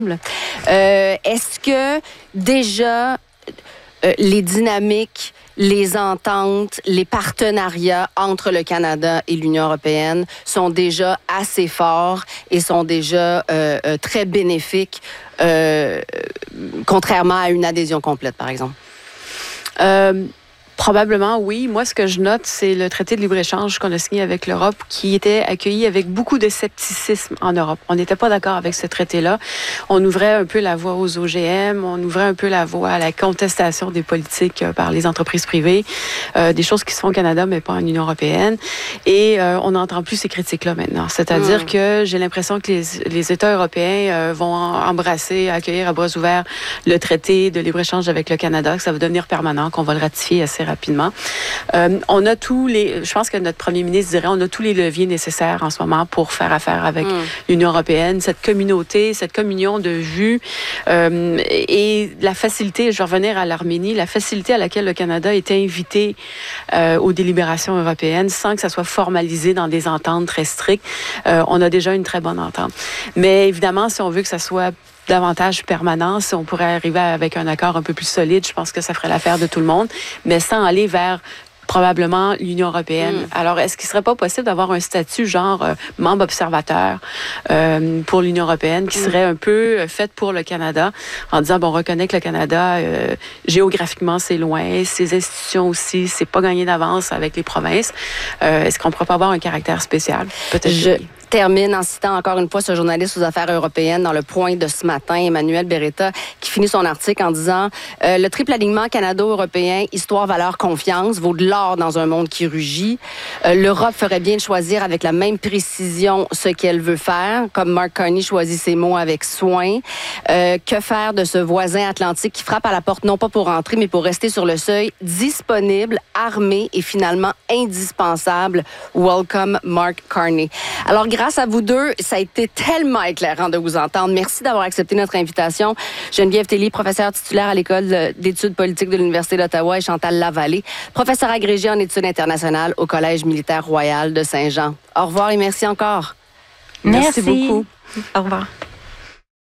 Est-ce que déjà les dynamiques, les ententes, les partenariats entre le Canada et l'Union européenne sont déjà assez forts et sont déjà très bénéfiques, contrairement à une adhésion complète, par exemple? Probablement, oui. Moi, ce que je note, c'est le traité de libre-échange qu'on a signé avec l'Europe qui était accueilli avec beaucoup de scepticisme en Europe. On n'était pas d'accord avec ce traité-là. On ouvrait un peu la voie aux OGM, on ouvrait un peu la voie à la contestation des politiques par les entreprises privées, des choses qui se font au Canada, mais pas en Union européenne. Et on n'entend plus ces critiques-là maintenant. C'est-à-dire que j'ai l'impression que les États européens vont embrasser, accueillir à bras ouverts le traité de libre-échange avec le Canada, que ça va devenir permanent, qu'on va le ratifier assez rapidement. On a je pense que notre premier ministre dirait, on a tous les leviers nécessaires en ce moment pour faire affaire avec l'Union européenne, cette communauté, cette communion de vues et la facilité, je vais revenir à l'Arménie, la facilité à laquelle le Canada était invité aux délibérations européennes sans que ça soit formalisé dans des ententes très strictes. On a déjà une très bonne entente. Mais évidemment, si on veut que ça soit davantage permanent, si on pourrait arriver avec un accord un peu plus solide, je pense que ça ferait l'affaire de tout le monde, mais sans aller vers probablement l'Union européenne. Alors, est-ce qu'il ne serait pas possible d'avoir un statut genre membre observateur pour l'Union européenne qui serait un peu fait pour le Canada en disant, bon, on reconnaît que le Canada, géographiquement, c'est loin, ses institutions aussi, c'est pas gagné d'avance avec les provinces. Est-ce qu'on ne pourrait pas avoir un caractère spécial? Peut-être oui. Termine en citant encore une fois ce journaliste aux affaires européennes dans Le Point de ce matin, Emmanuel Beretta, qui finit son article en disant le triple alignement canado-européen, histoire, valeur, confiance, vaut de l'or dans un monde qui rugit. L'Europe ferait bien de choisir avec la même précision ce qu'elle veut faire, comme Mark Carney choisit ses mots avec soin. Que faire de ce voisin atlantique qui frappe à la porte, non pas pour entrer, mais pour rester sur le seuil, disponible, armé et finalement indispensable. Welcome, Mark Carney. Alors, grâce à vous deux, ça a été tellement éclairant de vous entendre. Merci d'avoir accepté notre invitation. Geneviève Tellier, professeure titulaire à l'École d'études politiques de l'Université d'Ottawa, et Chantal Lavallée, professeure agrégée en études internationales au Collège militaire royal de Saint-Jean. Au revoir et merci encore. Merci beaucoup. Au revoir.